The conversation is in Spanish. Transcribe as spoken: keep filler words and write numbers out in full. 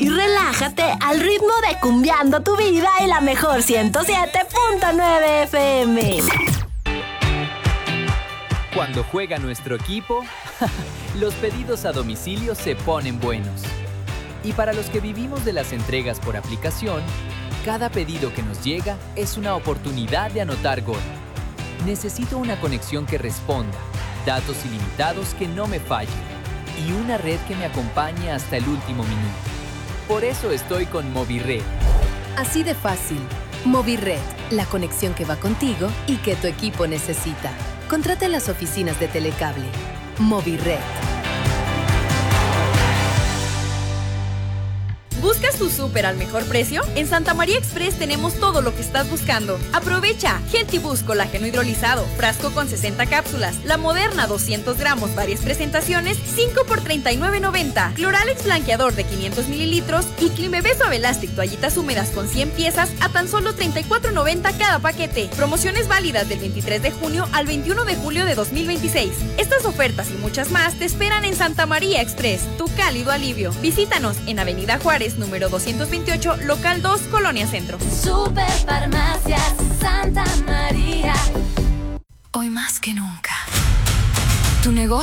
y relájate al ritmo de Cumbiando tu Vida y la mejor ciento siete punto nueve F M. Cuando juega nuestro equipo, los pedidos a domicilio se ponen buenos. Y para los que vivimos de las entregas por aplicación, cada pedido que nos llega es una oportunidad de anotar gol. Necesito una conexión que responda, datos ilimitados que no me fallen y una red que me acompañe hasta el último minuto. Por eso estoy con Movirred. Así de fácil. Movirred, la conexión que va contigo y que tu equipo necesita. Contrata en las oficinas de Telecable. Movirred. ¿Buscas tu súper al mejor precio? En Santa María Express tenemos todo lo que estás buscando. Aprovecha Gentibus colágeno hidrolizado, frasco con sesenta cápsulas, la Moderna doscientos gramos, varias presentaciones, cinco por treinta y nueve noventa, Cloralex blanqueador de quinientos mililitros y Climebé Suave Elastic toallitas húmedas con cien piezas a tan solo treinta y cuatro noventa cada paquete. Promociones válidas del veintitrés de junio al veintiuno de julio de dos mil veintiséis. Estas ofertas y muchas más te esperan en Santa María Express, tu cálido alivio. Visítanos en Avenida Juárez, número doscientos veintiocho, local dos, Colonia Centro. Superfarmacias Santa María. Hoy más que nunca, tu negocio